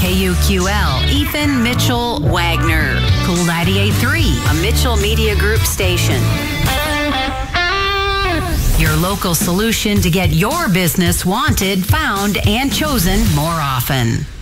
KUQL, Ethan Mitchell Wagner. Cool 98.3, a Mitchell Media Group station. Your local solution to get your business wanted, found, and chosen more often.